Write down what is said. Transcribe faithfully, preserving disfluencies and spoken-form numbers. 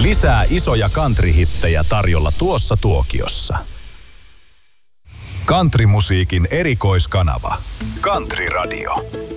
Lisää isoja country-hittejä tarjolla tuossa tuokiossa. Countrymusiikin erikoiskanava. Country Radio.